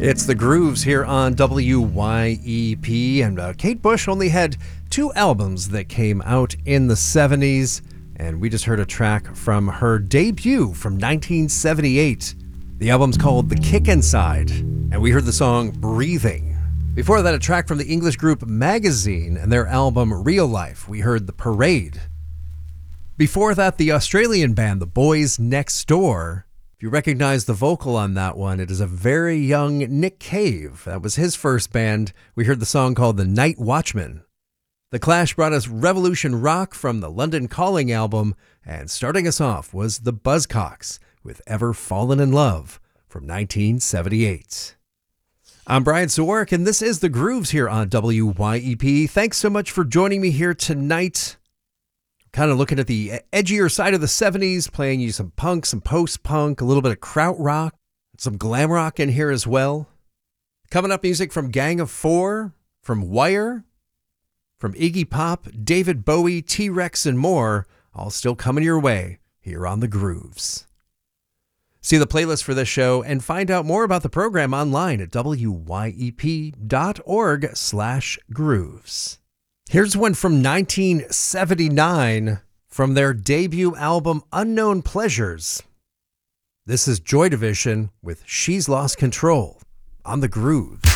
It's the Grooves here on WYEP, and Kate Bush only had 2 albums that came out in the 70s, and we just heard a track from her debut from 1978. The album's called The Kick Inside, and we heard the song Breathing. Before that, a track from the English group Magazine and their album Real Life. We heard The Parade. Before that, the Australian band The Boys Next Door. If you recognize the vocal on that one, it is a very young Nick Cave. That was his first band. We heard the song called The Night Watchman. The Clash brought us Revolution Rock from the London Calling album, and starting us off was the Buzzcocks with Ever Fallen in Love from 1978. I'm Brian Sawark, and this is The Grooves here on WYEP. Thanks so much for joining me here tonight. Kind of looking at the edgier side of the 70s, playing you some punk, some post-punk, a little bit of krautrock, some glam rock in here as well. Coming up, music from Gang of Four, from Wire, from Iggy Pop, David Bowie, T-Rex, and more, all still coming your way here on The Grooves. See the playlist for this show and find out more about the program online at wyep.org/grooves. Here's one from 1979 from their debut album Unknown Pleasures. This is Joy Division with She's Lost Control on The Grooves.